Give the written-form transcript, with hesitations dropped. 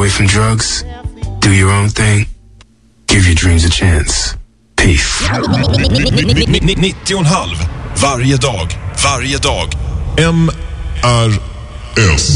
away from drugs, do your own thing, give your dreams a chance. Peace. 90,5 varje dag. MRS.